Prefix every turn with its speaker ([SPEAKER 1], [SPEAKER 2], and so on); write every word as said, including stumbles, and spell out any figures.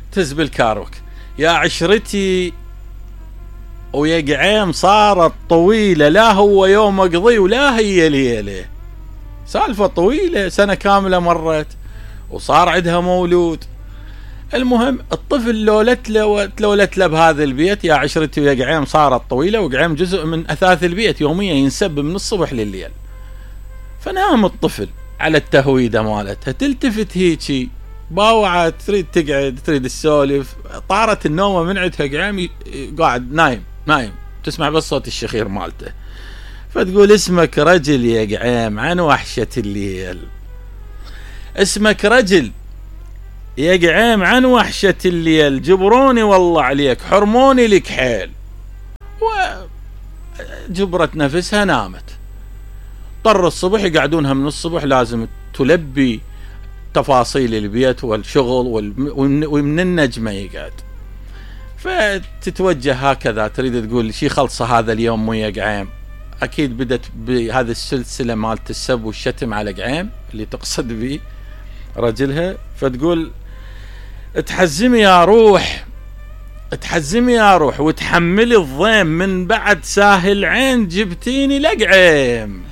[SPEAKER 1] تز بالكاروك. يا عشرتي ويا قعيم صارت طويلة، لا هو يوم اقضي ولا هي ليلة، سالفة طويلة، سنة كاملة مرت وصار عندها مولود. المهم الطفل لولت له تلولت له بهذا البيت. يا عشرتي ويا قعيم صارت طويلة، وقعيم جزء من أثاث البيت، يوميا ينسب من الصبح لليل. فنام الطفل على التهويدة مالتها، تلتفت هيجي باوعت تريد تقعد تريد السولف، طارت النومة من عندها، قعيم قاعد نايم نايم تسمع بس صوت الشخير مالته. فتقول اسمك رجل يا قعيم عن وحشة الليل، اسمك رجل يا قعيم عن وحشة الليل، جبروني والله عليك حرموني لك حيل. وجبرت نفسها نامت. طر الصبح يقعدونها من الصبح لازم تلبي تفاصيل البيت والشغل ومن النجمة يقعد. فتتوجه هكذا تريد تقول شي خلصة هذا اليوم مو يا قعيم. أكيد بدت بهذه السلسلة مالت السب والشتم على قعيم اللي تقصد به رجلها. فتقول تحزمي يا روح تحزمي يا روح وتحملي الضيم، من بعد ساهل عين جبتيني لقعيم.